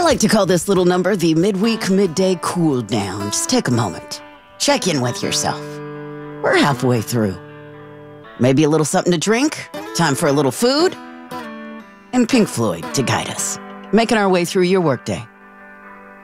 I like to call this little number the midweek midday cool down. Just take a moment. Check in with yourself. We're halfway through. Maybe a little something to drink, time for a little food, and Pink Floyd to guide us. Making our way through your workday.